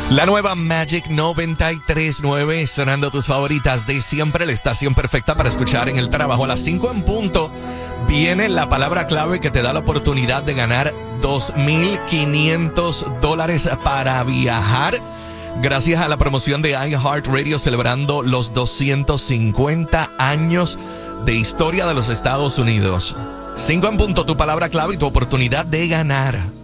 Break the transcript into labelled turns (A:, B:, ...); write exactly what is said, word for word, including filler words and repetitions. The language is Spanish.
A: La nueva Magic noventa y tres punto nueve, sonando tus favoritas de siempre, la estación perfecta para escuchar en el trabajo. A las cinco en punto viene la palabra clave que te da la oportunidad de ganar dos mil quinientos dólares para viajar, gracias a la promoción de iHeartRadio celebrando los doscientos cincuenta años de historia de los Estados Unidos. cinco en punto, tu palabra clave y tu oportunidad de ganar.